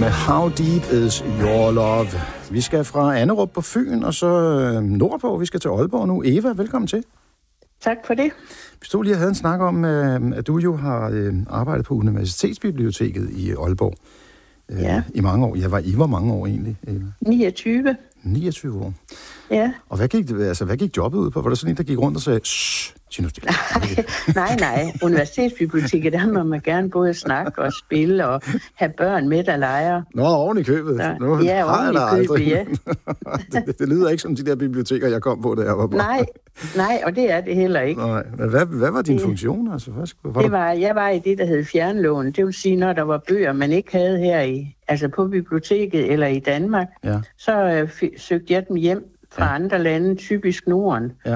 med How Deep Is Your Love. Vi skal fra Annerup på Fyn, og så nordpå. Vi skal til Aalborg nu. Eva, velkommen til. Tak for det. Vi stod lige og havde en snak om, at du jo har arbejdet på Universitetsbiblioteket i Aalborg. Ja. I mange år. I hvor mange år egentlig, Eva? 29. 29 år. Ja. Og hvad gik jobbet ud på? Var der sådan en, der gik rundt og sagde, shh, sig nu stille? Nej. Universitetsbiblioteket, der må man gerne både snakke og spille og have børn med, der leger. Nå, oven i købet. Ja, oven i købet, ja. det lyder ikke som de der biblioteker, jeg kom på, da jeg var på. Nej, og det er det heller ikke. Nej, men hvad var din funktion? Altså, Jeg var i det, der hed fjernlån. Det vil sige, når der var bøger, man ikke havde her på biblioteket eller i Danmark, ja. Så søgte jeg dem hjem fra andre lande, typisk Norden. Ja.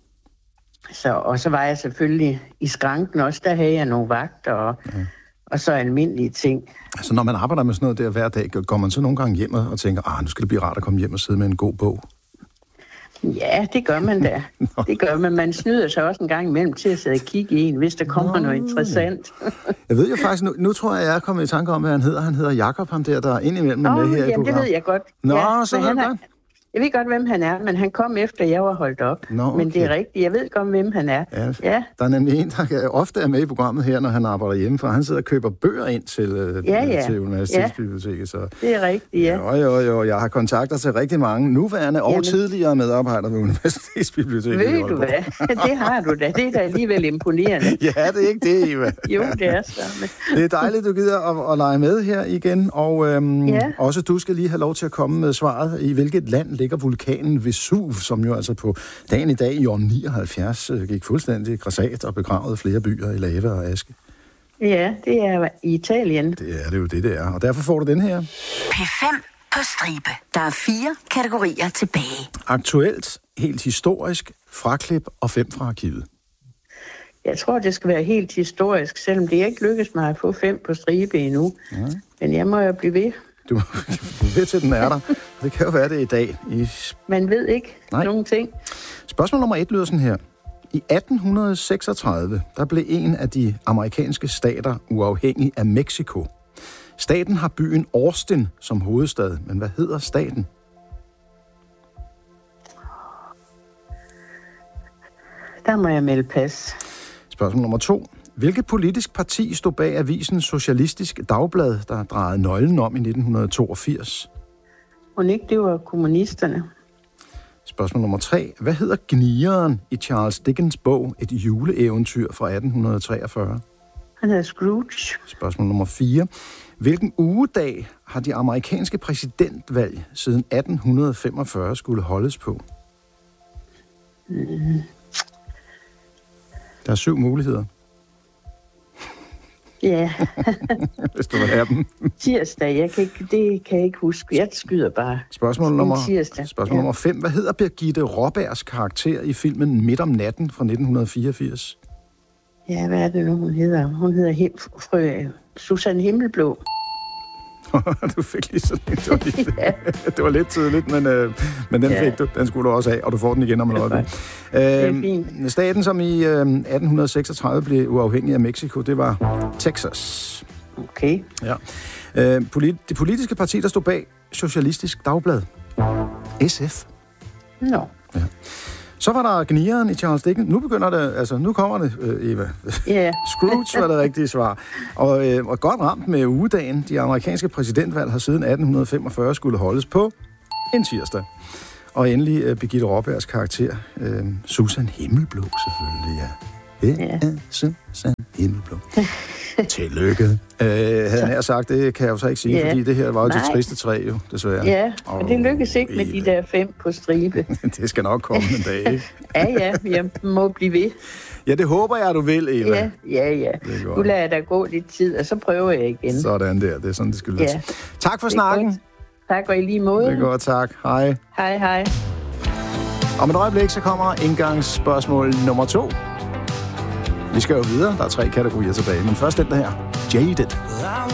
Og så var jeg selvfølgelig i skranken også, der havde jeg nogle vagter og så almindelige ting. Altså når man arbejder med sådan noget der hver dag, går man så nogle gange hjem og tænker, nu skal det blive rart at komme hjem og sidde med en god bog? Ja, det gør man da. Det gør man. Man snyder sig også en gang imellem til at sidde og kigge i en, hvis der kommer noget interessant. Jeg ved jo faktisk, nu tror jeg er kommet i tanke om, hvad han hedder. Han hedder Jakob, ham der indimellem med her i programmet. Det ved jeg godt. Så ved jeg godt. Jeg ved godt, hvem han er, men han kom efter, jeg var holdt op. Okay. Men det er rigtigt. Jeg ved godt, hvem han er. Ja. Der er nemlig en, der ofte er med i programmet her, når han arbejder hjemmefra. Han sidder og køber bøger ind til Universitetsbiblioteket. Så. Det er rigtigt, ja. Jo. Jeg har kontakter til rigtig mange nuværende og tidligere medarbejdere ved Universitetsbiblioteket. Ved du hvad? Det har du da. Det er da alligevel imponerende. Ja, det er ikke det, Eva. Jo, det er så. Det er dejligt, du gider at lege med her igen. Og også du skal lige have lov til at komme med svaret. I hvilket land ligger vulkanen Vesuv, som jo altså på dagen i dag i år 79 gik fuldstændig grassat og begravede flere byer i lava og aske. Ja, det er i Italien. Det er det jo det er, og derfor får du den her. P5 på stribe. Der er 4 kategorier tilbage. Aktuelt, helt historisk, fraklip og 5 fra arkivet. Jeg tror, det skal være helt historisk, selvom det ikke lykkes mig at få 5 på stribe endnu. Ja. Men jeg må jo blive ved. Du ved til, den er der. Det kan jo være det i dag. Man ved ikke nogen ting. Spørgsmål nummer 1 lyder sådan her. I 1836, der blev en af de amerikanske stater uafhængig af Mexico. Staten har byen Austin som hovedstad, men hvad hedder staten? Der må jeg melde pas. Spørgsmål nummer 2. Hvilket politisk parti stod bag avisen Socialistisk Dagblad, der drejede nøglen om i 1982? Og ikke, det var kommunisterne. Spørgsmål nummer 3. Hvad hedder gnigeren i Charles Dickens bog Et juleeventyr fra 1843? Han hedder Scrooge. Spørgsmål nummer 4. Hvilken ugedag har de amerikanske præsidentvalg siden 1845 skulle holdes på? Der er 7 muligheder. Ja. Hvis du vil have dem. Tirsdag, det kan jeg ikke huske. Jeg skyder bare. Spørgsmål nummer 5. Hvad hedder Birgitte Raabergs karakter i filmen Midt om natten fra 1984? Ja, hvad er det nu, hun hedder? Hun hedder frø Susanne Himmelblå. Du fik lige sådan en. Det var lidt tidligt, men den fik du. Den skulle du også have, og du får den igen om en øjeblik. Det er fint. Staten, som i 1836 blev uafhængig af Mexico, det var Texas. Okay. Ja. Det politiske parti, der stod bag Socialistisk Dagblad. SF. Nå. Ja. Så var der gnigeren i Charles Dickens. Nu kommer det, Eva. Yeah. Scrooge var det rigtige svar. Og godt ramt med ugedagen. De amerikanske præsidentvalg har siden 1845 skulle holdes på en tirsdag. Og endelig Birgitte Raabergs karakter. Susan Himmelblå, selvfølgelig, ja. Susan Himmelblå. Tillykke. Havde jeg sagt, det kan jeg jo så ikke sige, fordi det her var jo det triste træ, jo, desværre. Ja, men det lykkes ikke med de der 5 på stribe. Det skal nok komme en dag, ikke? Ja, jeg må blive ved. Ja, det håber jeg, du vil, Eva. Ja. Nu lader jeg der gå lidt tid, og så prøver jeg igen. Sådan der, det er sådan, det skal lyde. Tak for snakken. Godt. Tak, og i lige måde. Det er godt, tak. Hej. Hej. Om et øjeblik, så kommer indgangsspørgsmål nummer 2. Vi skal jo videre. Der er 3 kategorier tilbage, men først den der her. Jaded.